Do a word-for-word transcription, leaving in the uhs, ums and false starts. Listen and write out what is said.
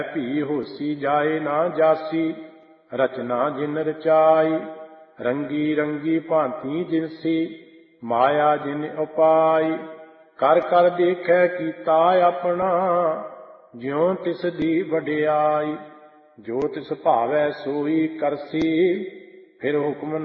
ਭੀ ਹੋਸੀ ਜਾਏ ਨਾ ਜਾਸੀ, ਰਚਨਾ ਜਿਨ ਰਚਾਈ। ਰੰਗੀ ਰੰਗੀ ਭਾਂਤੀ ਜਿਨਸੀ, ਮਾਇਆ ਜਿਨ ਉਪਾਈ। ਕਰ ਕਰ ਦੇਖੈ ਕੀਤਾ ਆਪਣਾ, ਜਿਉ ਤਿਸ ਦੀ ਵਡਿਆਈ। ਜੋ ਤਿਸ ਭਾਵੈ ਸੋਈ ਕਰਸੀ, ਫਿਰ ਹੁਕਮ